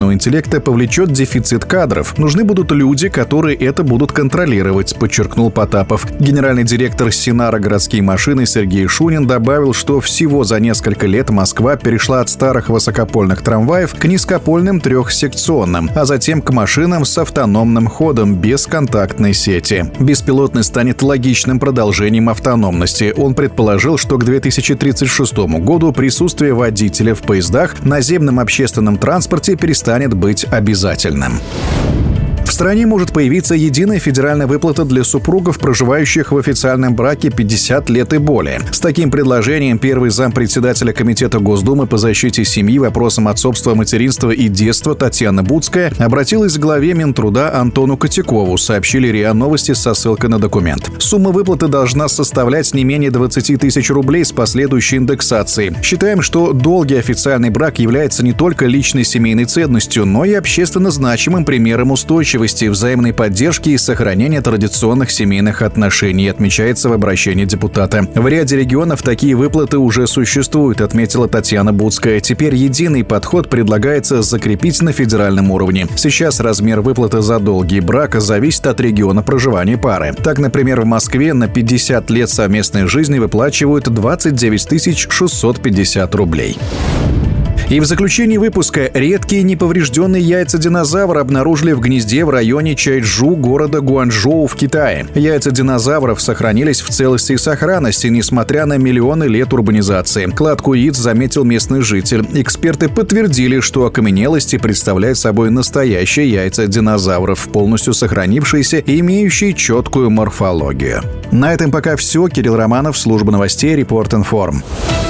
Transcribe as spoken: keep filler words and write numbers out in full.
искусственного интеллекта повлечет дефицит кадров. Нужны будут люди, которые это будут контролировать, подчеркнул Потапов. Генеральный директор Синара «Городские машины» Сергей Шунин добавил, что всего за несколько лет Москва перешла от старых высокопольных трамваев к низкопольным трехсекционным, а затем к машинам с автономным ходом без контактной сети. Беспилотность станет логичным продолжением автономности. Он предположил, что к две тысячи тридцать шестому году присутствие водителя в поездах в наземном общественном транспорте перестанет быть обязательным. В стране может появиться единая федеральная выплата для супругов, проживающих в официальном браке пятьдесят лет и более. С таким предложением первый зампредседателя Комитета Госдумы по защите семьи, вопросам отцовства, материнства и детства Татьяна Буцкая обратилась к главе Минтруда Антону Котякову, сообщили РИА Новости со ссылкой на документ. Сумма выплаты должна составлять не менее двадцать тысяч рублей с последующей индексацией. Считаем, что долгий официальный брак является не только личной семейной ценностью, но и общественно значимым примером устойчивости, взаимной поддержки и сохранения традиционных семейных отношений, отмечается в обращении депутата. В ряде регионов такие выплаты уже существуют, отметила Татьяна Буцкая. Теперь единый подход предлагается закрепить на федеральном уровне. Сейчас размер выплаты за долгий брак зависит от региона проживания пары. Так, например, в Москве на пятьдесят лет совместной жизни выплачивают двадцать девять тысяч шестьсот пятьдесят рублей. И в заключении выпуска редкие неповрежденные яйца динозавра обнаружили в гнезде в районе Чайчжу города Гуанчжоу в Китае. Яйца динозавров сохранились в целости и сохранности, несмотря на миллионы лет урбанизации. Кладку яиц заметил местный житель. Эксперты подтвердили, что окаменелости представляют собой настоящие яйца динозавров, полностью сохранившиеся и имеющие четкую морфологию. На этом пока все. Кирилл Романов, служба новостей Report Inform.